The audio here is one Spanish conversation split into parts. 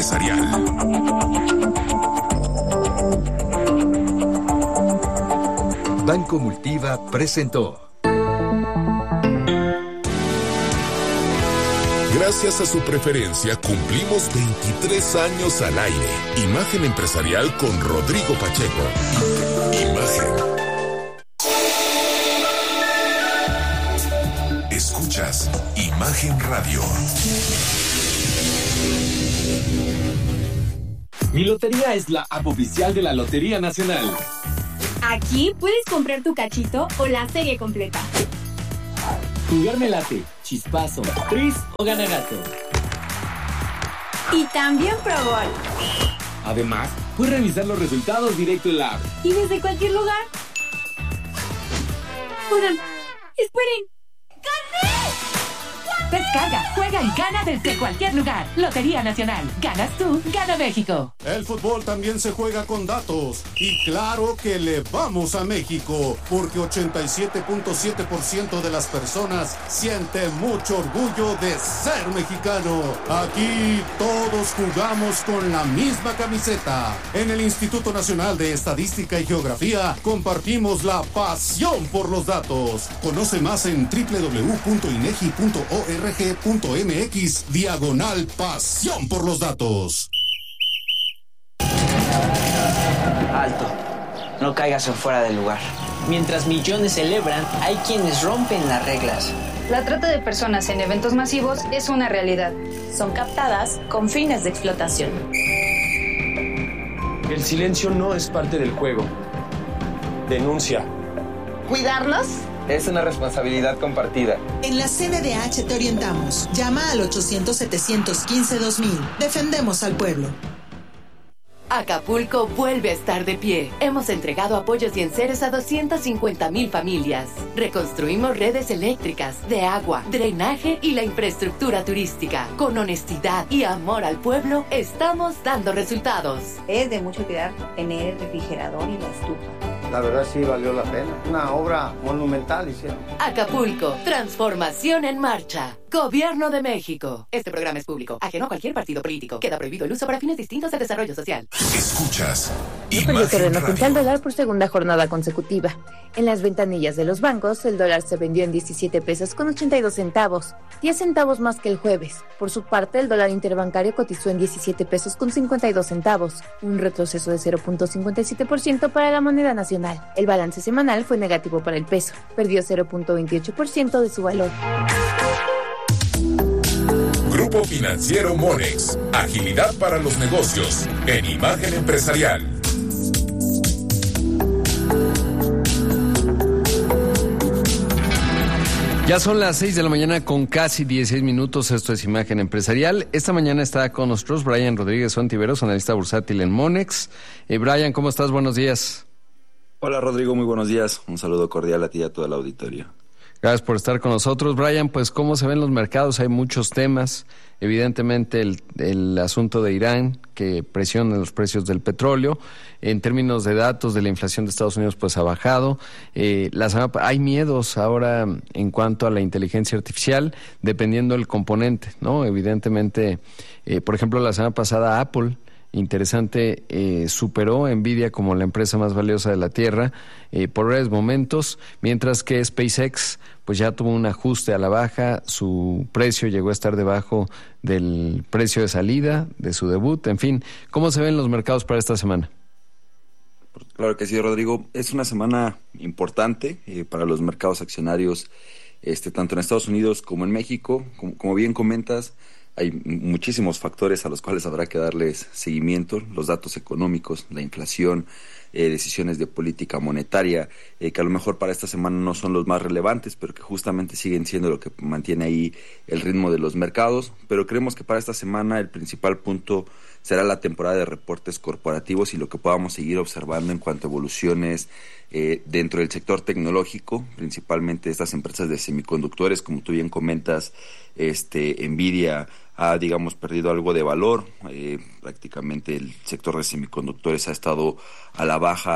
empresarial. Banco Multiva presentó. Gracias a su preferencia, cumplimos 23 años al aire. Imagen empresarial con Rodrigo Pacheco. Imagen. Escuchas Imagen Radio. Mi Lotería es la app oficial de la Lotería Nacional. Aquí puedes comprar tu cachito o la serie completa. Jugar me late, chispazo, tris o ganagato. Y también Pro Gol. Además, puedes revisar los resultados directo en la app. Y desde cualquier lugar. Oigan, esperen. ¡Gané! Descarga, juega y gana desde cualquier lugar. Lotería Nacional. Ganas tú, gana México. El fútbol también se juega con datos. Y claro que le vamos a México, porque 87.7% de las personas siente mucho orgullo de ser mexicano. Aquí todos jugamos con la misma camiseta. En el Instituto Nacional de Estadística y Geografía compartimos la pasión por los datos. Conoce más en www.inegi.org.mx/pasión por los datos. Alto, no caigas en fuera del lugar. Mientras millones celebran, hay quienes rompen las reglas. La trata de personas en eventos masivos es una realidad. Son captadas con fines de explotación. El silencio no es parte del juego. Denuncia. ¿Cuidarnos? Es una responsabilidad compartida. En la CNDH te orientamos. Llama al 800-715-2000. Defendemos al pueblo. Acapulco vuelve a estar de pie. Hemos entregado apoyos y enseres a 250,000 familias. Reconstruimos redes eléctricas, de agua, drenaje y la infraestructura turística. Con honestidad y amor al pueblo, estamos dando resultados. Es de mucho cuidar tener el refrigerador y la estufa. La verdad sí valió la pena. Una obra monumental hicieron. Acapulco, transformación en marcha. Gobierno de México. Este programa es público, ajeno a cualquier partido político. Queda prohibido el uso para fines distintos de desarrollo social. Escuchas Perdió terreno frente al dólar por segunda jornada consecutiva. En las ventanillas de los bancos, el dólar se vendió en 17 pesos con 82 centavos, 10 centavos más que el jueves. Por su parte, el dólar interbancario cotizó en 17 pesos con 52 centavos, un retroceso de 0.57% para la moneda nacional. El balance semanal fue negativo para el peso, perdió 0.28% de su valor. Grupo Financiero Monex. Agilidad para los negocios. En Imagen Empresarial. Ya son las 6 de la mañana con casi 16 minutos. Esto es Imagen Empresarial. Esta mañana está con nosotros Brian Rodríguez Ontiveros, analista bursátil en Monex. Brian, ¿cómo estás? Buenos días. Hola Rodrigo, muy buenos días. Un saludo cordial a ti y a todo el auditorio. Gracias por estar con nosotros, Brian. Pues, ¿cómo se ven los mercados? Hay muchos temas. Evidentemente, el asunto de Irán, que presiona los precios del petróleo. En términos de datos de la inflación de Estados Unidos, pues ha bajado. Hay miedos ahora en cuanto a la inteligencia artificial, dependiendo del componente, ¿no? Evidentemente, por ejemplo, la semana pasada Apple, interesante, superó a Nvidia como la empresa más valiosa de la Tierra por varios momentos, mientras que SpaceX pues ya tuvo un ajuste a la baja, su precio llegó a estar debajo del precio de salida de su debut. En fin, ¿cómo se ven los mercados para esta semana? Claro que sí, Rodrigo, es una semana importante para los mercados accionarios, tanto en Estados Unidos como en México. Como bien comentas, hay muchísimos factores a los cuales habrá que darles seguimiento, los datos económicos, la inflación, decisiones de política monetaria, que a lo mejor para esta semana no son los más relevantes, pero que justamente siguen siendo lo que mantiene ahí el ritmo de los mercados. Pero creemos que para esta semana el principal punto será la temporada de reportes corporativos y lo que podamos seguir observando en cuanto a evoluciones dentro del sector tecnológico, principalmente estas empresas de semiconductores, como tú bien comentas. Nvidia ha, perdido algo de valor. Prácticamente el sector de semiconductores ha estado a la baja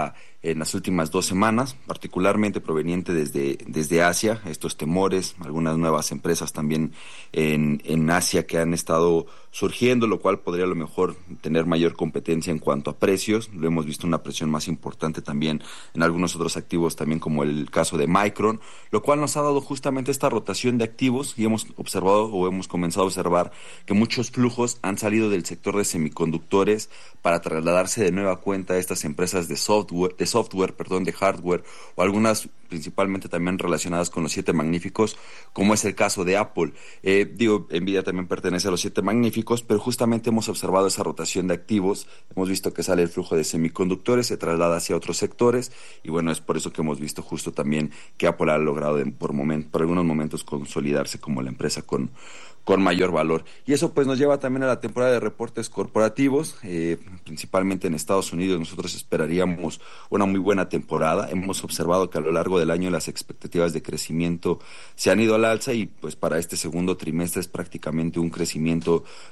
en las últimas 2 semanas, particularmente proveniente desde Asia, estos temores, algunas nuevas empresas también en Asia que han estado surgiendo, lo cual podría a lo mejor tener mayor competencia en cuanto a precios. Lo hemos visto una presión más importante también en algunos otros activos, también como el caso de Micron, lo cual nos ha dado justamente esta rotación de activos y hemos observado o hemos comenzado a observar que muchos flujos han salido del sector de semiconductores para trasladarse de nueva cuenta a estas empresas de hardware o algunas principalmente también relacionadas con los 7 magníficos, como es el caso de Apple. Nvidia también pertenece a los 7 magníficos, pero justamente hemos observado esa rotación de activos, hemos visto que sale el flujo de semiconductores, se traslada hacia otros sectores, y bueno, es por eso que hemos visto justo también que Apple ha logrado por algunos momentos consolidarse como la empresa con mayor valor. Y eso pues nos lleva también a la temporada de reportes corporativos, principalmente en Estados Unidos. Nosotros esperaríamos una muy buena temporada. Hemos observado que a lo largo del año las expectativas de crecimiento se han ido al alza y pues para este segundo trimestre es prácticamente un crecimiento